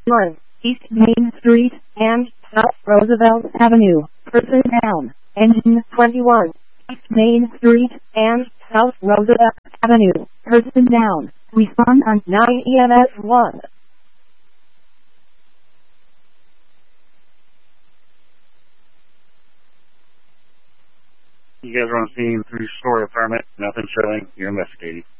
1, East Main Street and South Roosevelt Avenue. Person down. Engine 21. East Main Street and South Roosevelt Avenue. Person down. Respond on 9 EMS 1. You guys are on scene, 3-story apartment, nothing showing, you're investigating.